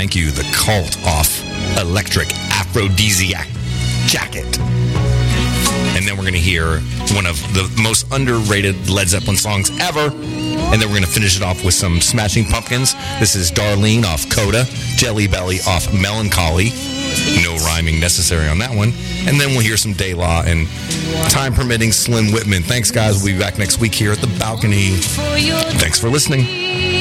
Thank You, The Cult off Electric Aphrodisiac Jacket. And then we're going to hear one of the most underrated Led Zeppelin songs ever. And then we're going to finish it off with some Smashing Pumpkins. This is Darlene off Coda, Jelly Belly off Melancholy. No rhyming necessary on that one. And then we'll hear some De La and, time permitting, Slim Whitman. Thanks, guys. We'll be back next week here at The Balcony. Thanks for listening.